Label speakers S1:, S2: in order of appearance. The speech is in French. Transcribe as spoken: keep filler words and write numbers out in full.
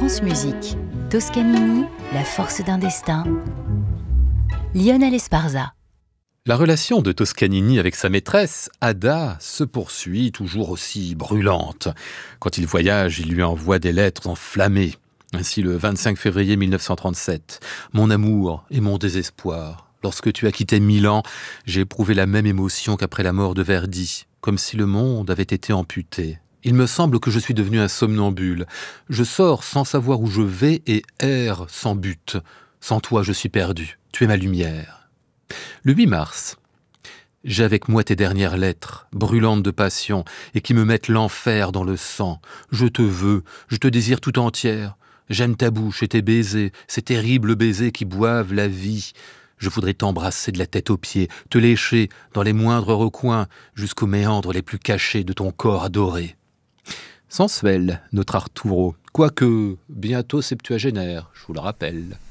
S1: France Musique, Toscanini, la force d'un destin. Lionel Esparza.
S2: La relation de Toscanini avec sa maîtresse, Ada, se poursuit toujours aussi brûlante. Quand il voyage, il lui envoie des lettres enflammées. Ainsi, le vingt-cinq février mille neuf cent trente-sept, « Mon amour et mon désespoir. Lorsque tu as quitté Milan, j'ai éprouvé la même émotion qu'après la mort de Verdi, comme si le monde avait été amputé. Il me semble que je suis devenu un somnambule. Je sors sans savoir où je vais et erre sans but. Sans toi, je suis perdu. Tu es ma lumière. » Le huit mars, « J'ai avec moi tes dernières lettres, brûlantes de passion, et qui me mettent l'enfer dans le sang. Je te veux, je te désire tout entière. J'aime ta bouche et tes baisers, ces terribles baisers qui boivent la vie. Je voudrais t'embrasser de la tête aux pieds, te lécher dans les moindres recoins, jusqu'aux méandres les plus cachés de ton corps adoré. » Sensuel, notre Arturo, quoique bientôt septuagénaire, je vous le rappelle.